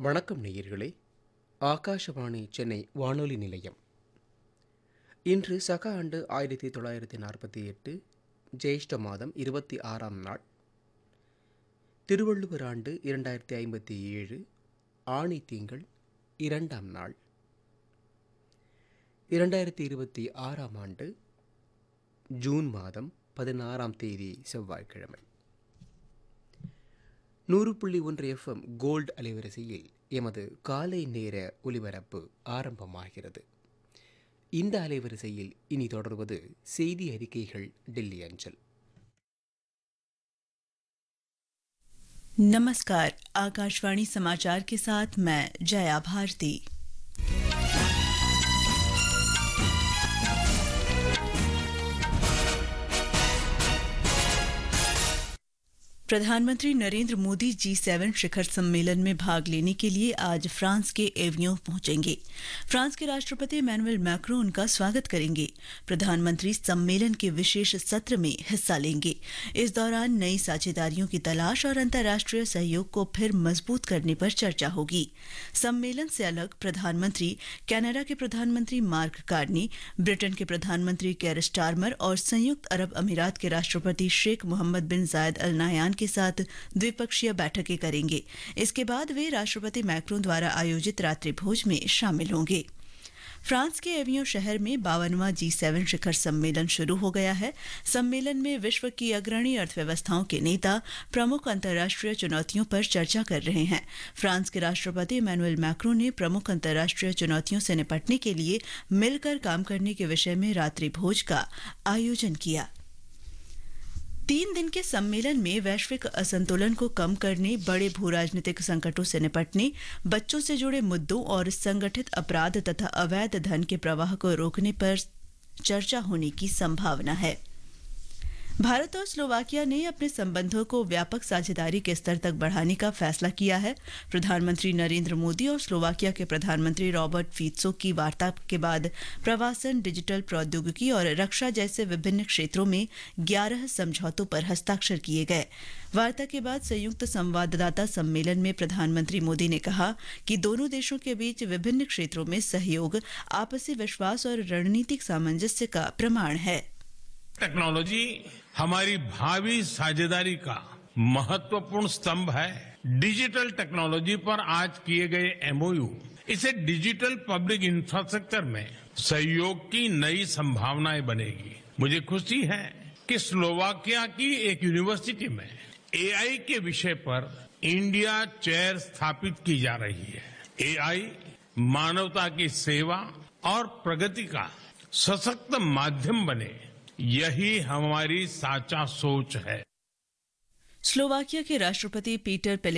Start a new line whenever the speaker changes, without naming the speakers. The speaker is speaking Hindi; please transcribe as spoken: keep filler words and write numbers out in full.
வணக்கம் நேயர்களே. ஆகாஷவாணி சென்னை வானொலி நிலையம். இன்று சக ஆண்டு ஆயிரத்தி தொள்ளாயிரத்தி நாற்பத்தி எட்டு ஜெயிஷ்ட மாதம் இருபத்தி ஆறாம் நாள், திருவள்ளுவர் ஆண்டு இரண்டாயிரத்தி ஐம்பத்தி ஏழு ஆணி திங்கள் இரண்டாம் நாள், இரண்டாயிரத்தி இருபத்தி ஆறாம் ஆண்டு ஜூன் மாதம் பதினாறாம் தேதி செவ்வாய்க்கிழமை. நூறு புள்ளி ஒன்று எஃப்எம் கோல்டு அலைவரிசையில் எமது காலை நேர ஒலிபரப்பு ஆரம்பமாகிறது. இந்த அலைவரிசையில் இனி தொடர்வது செய்தி அறிக்கைகள் டெல்லி அஞ்சல்.
नमस्कार, आकाशवाणी समाचार के साथ मैं जया भारती। प्रधानमंत्री नरेंद्र मोदी जी सेवन शिखर सम्मेलन में भाग लेने के लिए आज फ्रांस के एवियों पहुंचेंगे। फ्रांस के राष्ट्रपति इमैनुअल मैक्रों उनका स्वागत करेंगे। प्रधानमंत्री सम्मेलन के विशेष सत्र में हिस्सा लेंगे। इस दौरान नई साझेदारियों की तलाश और अंतर्राष्ट्रीय सहयोग को फिर मजबूत करने पर चर्चा होगी। सम्मेलन से अलग प्रधानमंत्री कनाडा के प्रधानमंत्री मार्क कार्नी, ब्रिटेन के प्रधानमंत्री केयर स्टारमर और संयुक्त अरब अमीरात के राष्ट्रपति शेख मोहम्मद बिन जायद अल नाह्यान के साथ द्विपक्षीय बैठकें करेंगे। इसके बाद वे राष्ट्रपति मैक्रों द्वारा आयोजित रात्रि भोज में शामिल होंगे। फ्रांस के एवियों शहर में बावनवां जी सेवन शिखर सम्मेलन शुरू हो गया है। सम्मेलन में विश्व की अग्रणी अर्थव्यवस्थाओं के नेता प्रमुख अंतर्राष्ट्रीय चुनौतियों पर चर्चा कर रहे हैं। फ्रांस के राष्ट्रपति इमैनुअल मैक्रों ने प्रमुख अंतर्राष्ट्रीय चुनौतियों से निपटने के लिए मिलकर काम करने के विषय में रात्रि भोज का आयोजन किया। तीन दिन के सम्मेलन में वैश्विक असंतुलन को कम करने, बड़े भू राजनीतिक संकटों से निपटने, बच्चों से जुड़े मुद्दों और संगठित अपराध तथा अवैध धन के प्रवाह को रोकने पर चर्चा होने की संभावना है। भारत और स्लोवाकिया ने अपने संबंधों को व्यापक साझेदारी के स्तर तक बढ़ाने का फैसला किया है। प्रधानमंत्री नरेंद्र मोदी और स्लोवाकिया के प्रधानमंत्री रॉबर्ट फीत्सो की वार्ता के बाद प्रवासन, डिजिटल प्रौद्योगिकी और रक्षा जैसे विभिन्न क्षेत्रों में ग्यारह समझौतों पर हस्ताक्षर किए गए। वार्ता के बाद संयुक्त संवाददाता सम्मेलन में प्रधानमंत्री मोदी ने कहा कि दोनों देशों के बीच विभिन्न क्षेत्रों में सहयोग, आपसी विश्वास और रणनीतिक सामंजस्य का प्रमाण है।
टेक्नोलॉजी हमारी भावी साझेदारी का महत्वपूर्ण स्तंभ है। डिजिटल टेक्नोलॉजी पर आज किए गए एमओयू इसे डिजिटल पब्लिक इंफ्रास्ट्रक्चर में सहयोग की नई संभावनाएं बनेगी। मुझे खुशी है कि स्लोवाकिया की एक यूनिवर्सिटी में एआई के विषय पर इंडिया चेयर स्थापित की जा रही है। एआई मानवता की सेवा और प्रगति का सशक्त माध्यम बने, यही हमारी साचा सोच है।
स्लोवाकिया के राष्ट्रपति पीटर पेले